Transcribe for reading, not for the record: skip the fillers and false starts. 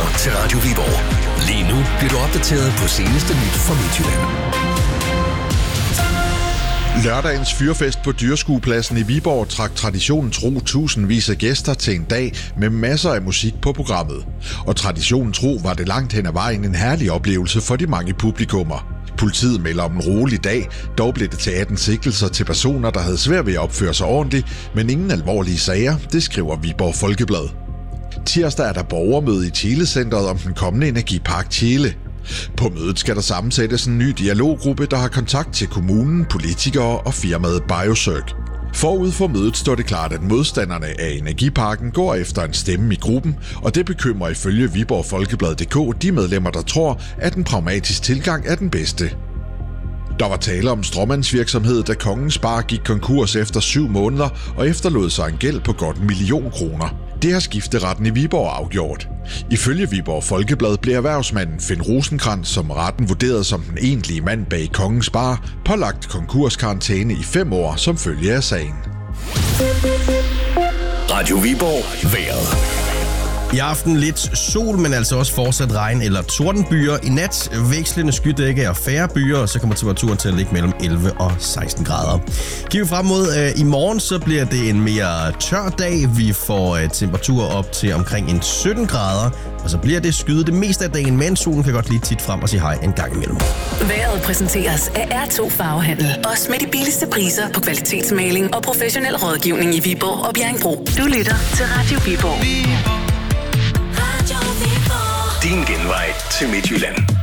til Radio Viborg. Lige nu bliver du opdateret på seneste nyt fra Midtjylland. Lørdagens fyrfest på Dyreskuepladsen i Viborg trak traditionen tro tusindvis af gæster til en dag med masser af musik på programmet. Og traditionen tro var det langt hen ad vejen en herlig oplevelse for de mange publikummer. Politiet melder om en rolig dag, dog blev det til 18 sigtelser til personer, der havde svært ved at opføre sig ordentligt, men ingen alvorlige sager, det skriver Viborg Folkeblad. Tirsdag er der borgermøde i Tjele-centret om den kommende energipark Tjele. På mødet skal der sammensættes en ny dialoggruppe, der har kontakt til kommunen, politikere og firmaet Biocerc. Forud for mødet står det klart, at modstanderne af energiparken går efter en stemme i gruppen, og det bekymrer ifølge Viborg Folkeblad.dk de medlemmer, der tror, at en pragmatisk tilgang er den bedste. Der var tale om stråmandsvirksomhed, da Kongens Bar gik konkurs efter 7 måneder og efterlod sig en gæld på godt 1 million kroner. Det har skifteretten i Viborg afgjort. Ifølge Viborg Folkeblad blev erhvervsmanden Finn Rosenkrantz, som retten vurderede som den egentlige mand bag Kongens Bar, pålagt konkurskarantæne i 5 år som følge af sagen. Radio Viborg vejret. I aften lidt sol, men altså også fortsat regn eller tordenbyer. I nat vekslende skydække og færre byer, og så kommer temperaturen til at ligge mellem 11 og 16 grader. Kigger vi frem mod i morgen, så bliver det en mere tør dag. Vi får temperaturer op til omkring en 17 grader, og så bliver det skyet det meste af dagen, men solen kan godt lige tit frem og sige hej en gang imellem. Vejret præsenteres af R2 Farvehandel. Også med de billigste priser på kvalitetsmaling og professionel rådgivning i Viborg og Bjerringbro. Du lytter til Radio Viborg. Din genvej til Midtjylland.